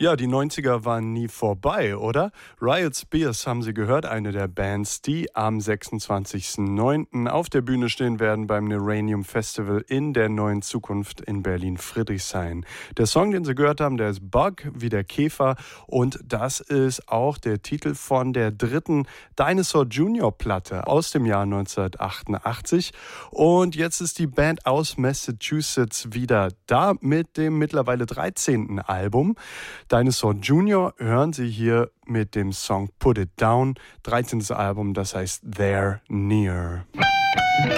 Ja, die 90er waren nie vorbei, oder? Riot Spears haben Sie gehört, eine der Bands, die am 26.09. auf der Bühne stehen werden beim Neranium Festival in der Neuen Zukunft in Berlin-Friedrichshain. Der Song, den Sie gehört haben, der ist Bug, wie der Käfer, und das ist auch der Titel von der dritten Dinosaur Junior Platte aus dem Jahr 1988. Und jetzt ist die Band aus Massachusetts wieder da mit dem mittlerweile 13. Album. Dinosaur Junior hören Sie hier mit dem Song Put It Down, 13. Album, das heißt They're Near.